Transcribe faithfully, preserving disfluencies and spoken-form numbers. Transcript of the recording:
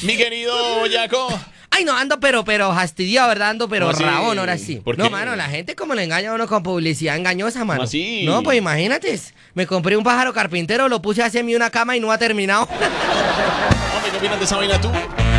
Mi querido Yaco. Ay, no, ando pero, pero fastidiado, ¿verdad? Ando pero ¿Cómo así? rabón, ahora sí. ¿Por No, qué? mano, la gente como le engaña a uno con publicidad engañosa, mano. ¿Cómo así? No, pues imagínate, me compré un pájaro carpintero, lo puse a hacerme una cama y no ha terminado. Hombre, ¿qué opinas de esa vaina tú?